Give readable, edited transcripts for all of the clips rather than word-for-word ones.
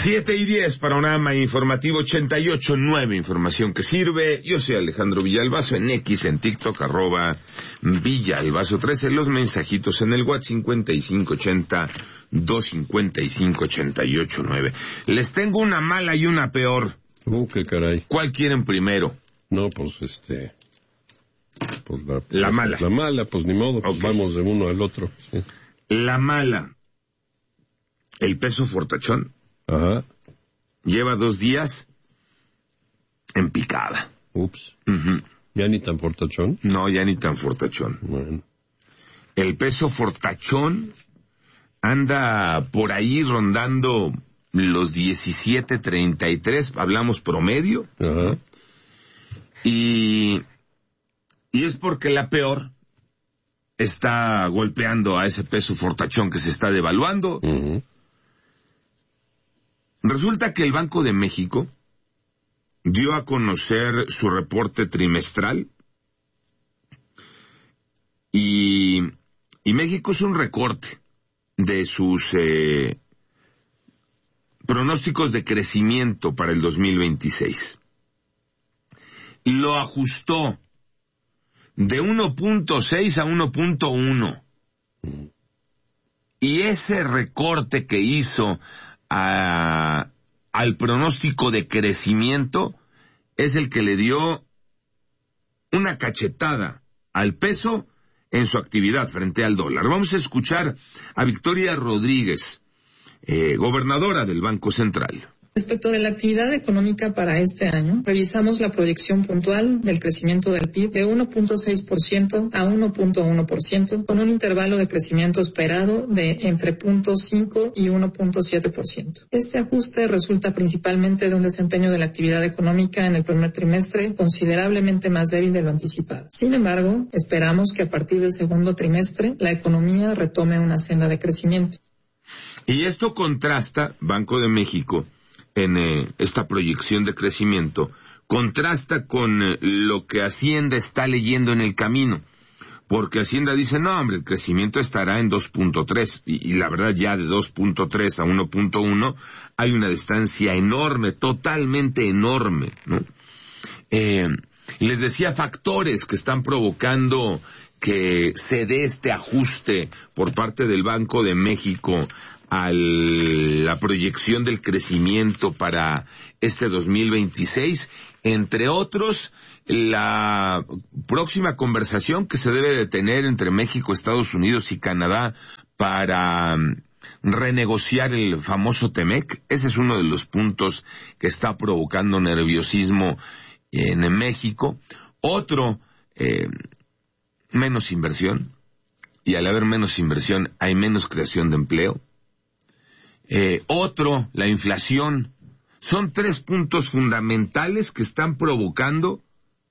7:10, panorama informativo 88.9, información que sirve. Yo soy Alejandro Villalbazo, en X, en TikTok, @Villalbazo13, los mensajitos en el WhatsApp 5580-255-88.9. Les tengo una mala y una peor. Qué caray. ¿Cuál quieren primero? No, pues pues la mala. La mala, pues ni modo, pues okay. Vamos de uno al otro. Sí. La mala. El peso fortachón. Ajá. Lleva 2 días en picada. Ups. Uh-huh. ¿Ya ni tan fortachón? No, ya ni tan fortachón. Bueno. El peso fortachón anda por ahí rondando los 17.33, hablamos promedio. Ajá. Y es porque la peor está golpeando a ese peso fortachón que se está devaluando. Uh-huh. Resulta que el Banco de México dio a conocer su reporte trimestral y México es un recorte de sus pronósticos de crecimiento para el 2026. Lo ajustó de 1.6 a 1.1. Y ese recorte que hizo al pronóstico de crecimiento es el que le dio una cachetada al peso en su actividad frente al dólar. Vamos a escuchar a Victoria Rodríguez, gobernadora del Banco Central. Respecto de la actividad económica para este año, revisamos la proyección puntual del crecimiento del PIB de 1.6% a 1.1%, con un intervalo de crecimiento esperado de entre 0.5 y 1.7%. Este ajuste resulta principalmente de un desempeño de la actividad económica en el primer trimestre considerablemente más débil de lo anticipado. Sin embargo, esperamos que a partir del segundo trimestre la economía retome una senda de crecimiento. Y esto contrasta, Banco de México, en esta proyección de crecimiento, contrasta con lo que Hacienda está leyendo en el camino, porque Hacienda dice, no hombre, el crecimiento estará en 2.3, y la verdad ya de 2.3 a 1.1 hay una distancia enorme, totalmente enorme, ¿no? Les decía factores que están provocando que se dé este ajuste por parte del Banco de México a la proyección del crecimiento para este 2026, entre otros, la próxima conversación que se debe de tener entre México, Estados Unidos y Canadá para renegociar el famoso TEMEC. Ese es uno de los puntos que está provocando nerviosismo en México. Otro, menos inversión, y al haber menos inversión hay menos creación de empleo. Otro, la inflación. Son 3 puntos fundamentales que están provocando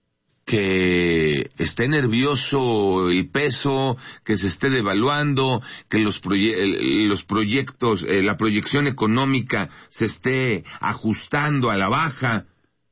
que esté nervioso el peso, que se esté devaluando, que los proyectos, la proyección económica se esté ajustando a la baja,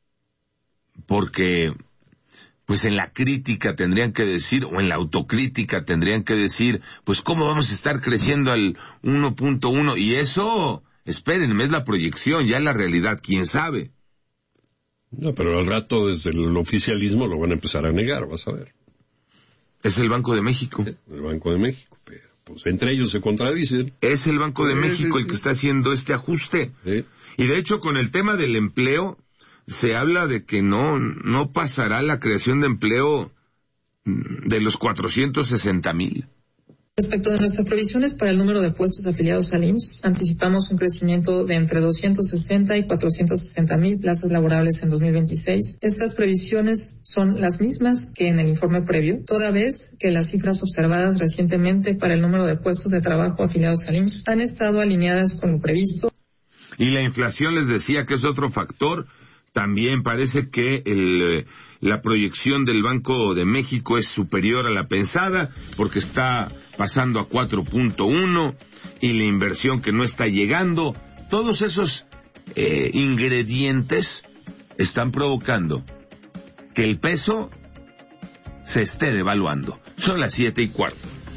porque pues en la crítica tendrían que decir, o en la autocrítica tendrían que decir, pues cómo vamos a estar creciendo al 1.1, y eso, espérenme, es la proyección, ya la realidad, quién sabe. No, pero al rato desde el oficialismo lo van a empezar a negar, vas a ver. Es el Banco de México. El Banco de México, pero pues entre ellos se contradicen. Es el Banco de México el que está haciendo este ajuste. Sí. Y de hecho con el tema del empleo, se habla de que no pasará la creación de empleo de los 460,000. Respecto de nuestras previsiones para el número de puestos afiliados al IMSS, anticipamos un crecimiento de entre 260 y 460,000 plazas laborables en 2026. Estas previsiones son las mismas que en el informe previo, toda vez que las cifras observadas recientemente para el número de puestos de trabajo afiliados al IMSS han estado alineadas con lo previsto. Y la inflación, les decía que es otro factor. También parece que la proyección del Banco de México es superior a la pensada, porque está pasando a 4.1, y la inversión que no está llegando. Todos esos ingredientes están provocando que el peso se esté devaluando. Son las 7:15.